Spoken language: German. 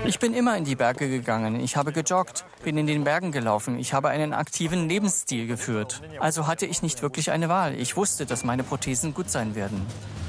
Ich bin immer in die Berge gegangen. Ich habe gejoggt, bin in den Bergen gelaufen. Ich habe einen aktiven Lebensstil geführt. Also hatte ich nicht wirklich eine Wahl. Ich wusste, dass meine Prothesen gut sein werden.